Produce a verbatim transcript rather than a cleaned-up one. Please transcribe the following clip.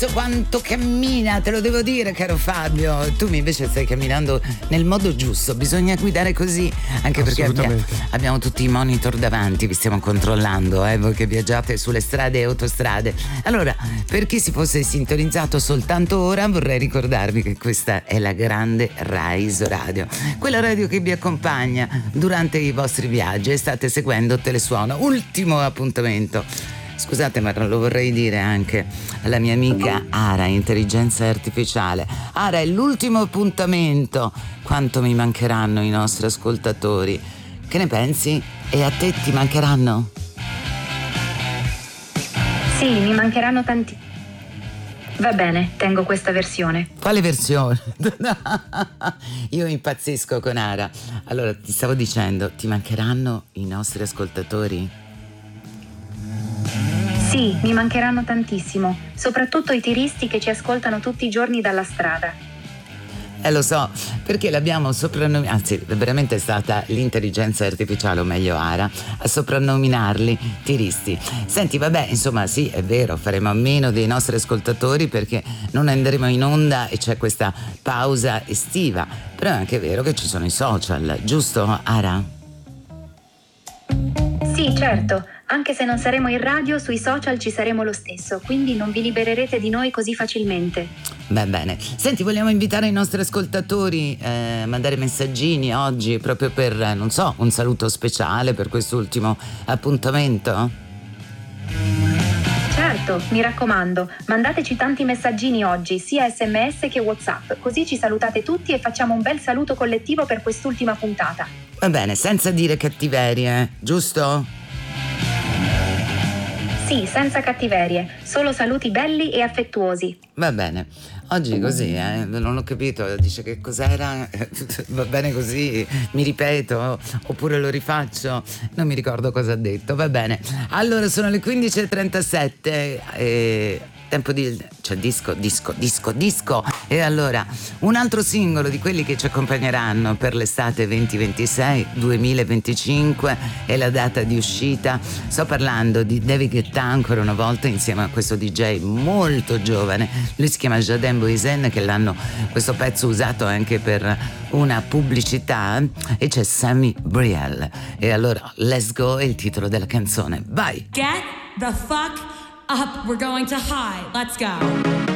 quanto cammina, te lo devo dire, caro Fabio. Tu invece stai camminando nel modo giusto, bisogna guidare così, anche perché abbiamo, abbiamo tutti i monitor davanti, vi stiamo controllando, eh, voi che viaggiate sulle strade e autostrade. Allora, per chi si fosse sintonizzato soltanto ora, vorrei ricordarvi che questa è la grande Rise Radio, quella radio che vi accompagna durante i vostri viaggi, e state seguendo Telesuono. Ultimo appuntamento. Scusate, ma lo vorrei dire anche alla mia amica Ara, intelligenza artificiale. Ara, è l'ultimo appuntamento. Quanto mi mancheranno i nostri ascoltatori? Che ne pensi? E a te ti mancheranno? Sì, mi mancheranno tanti. Va bene, tengo questa versione. Quale versione? Io impazzisco con Ara. Allora, ti stavo dicendo, ti mancheranno i nostri ascoltatori? Sì, mi mancheranno tantissimo, soprattutto i turisti che ci ascoltano tutti i giorni dalla strada. Eh, lo so, perché l'abbiamo soprannominata, anzi, veramente è stata l'intelligenza artificiale, o meglio Ara, a soprannominarli turisti. Senti, vabbè, insomma, sì, è vero, faremo a meno dei nostri ascoltatori perché non andremo in onda e c'è questa pausa estiva, però è anche vero che ci sono i social, giusto, Ara? Sì, certo. Anche se non saremo in radio, sui social ci saremo lo stesso, quindi non vi libererete di noi così facilmente. Va bene. Senti, vogliamo invitare i nostri ascoltatori a eh, mandare messaggini oggi proprio per, non so, un saluto speciale per quest'ultimo appuntamento? Certo, mi raccomando, mandateci tanti messaggini oggi, sia sms che WhatsApp, così ci salutate tutti e facciamo un bel saluto collettivo per quest'ultima puntata. Va bene, senza dire cattiverie, giusto? Sì, senza cattiverie, solo saluti belli e affettuosi. Va bene, oggi così, eh, non ho capito, dice che cos'era, va bene così, mi ripeto, oppure lo rifaccio, non mi ricordo cosa ha detto, va bene. Allora, sono le quindici e trentasette e... tempo di... cioè disco, disco, disco, disco. E allora, un altro singolo di quelli che ci accompagneranno per l'estate venti ventisei duemilaventicinque è la data di uscita. Sto parlando di David Guetta ancora una volta insieme a questo D J molto giovane. Lui si chiama Jaden Boisen, che l'hanno questo pezzo usato anche per una pubblicità, e c'è Sammy Briel. E allora, Let's Go è il titolo della canzone. Vai! Get the fuck up, we're going to high. Let's go.